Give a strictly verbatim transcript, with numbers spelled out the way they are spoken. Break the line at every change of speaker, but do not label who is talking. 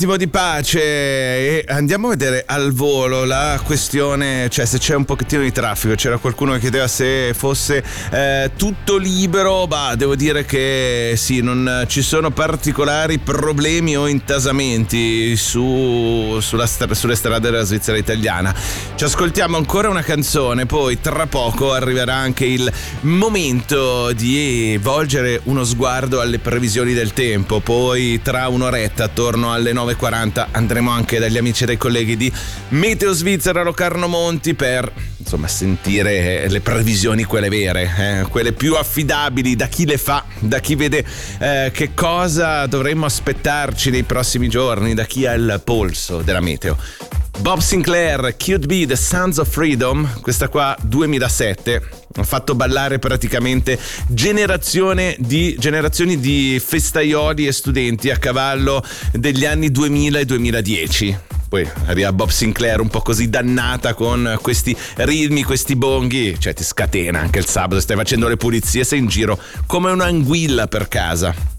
Di pace, e andiamo a vedere al volo la questione, cioè se c'è un pochettino di traffico. C'era qualcuno che chiedeva se fosse eh, tutto libero. Bah, devo dire che sì, non ci sono particolari problemi o intasamenti su, sulla, sulle strade della Svizzera italiana. Ci ascoltiamo ancora una canzone, poi tra poco arriverà anche il momento di volgere uno sguardo alle previsioni del tempo. Poi tra un'oretta, attorno alle nove e quaranta, andremo anche dagli amici e dai colleghi di Meteo Svizzera Locarno Monti per insomma sentire le previsioni, quelle vere, eh, quelle più affidabili, da chi le fa, da chi vede eh, che cosa dovremmo aspettarci nei prossimi giorni, da chi ha il polso della meteo. Bob Sinclair, Could Be The Sounds of Freedom, questa qua duemilasette, ha fatto ballare praticamente generazione di, generazioni di festaioli e studenti a cavallo degli anni duemila e duemiladieci. Poi arriva Bob Sinclair un po' così dannata con questi ritmi, questi bonghi, cioè ti scatena anche il sabato, stai facendo le pulizie, sei in giro come un'anguilla per casa.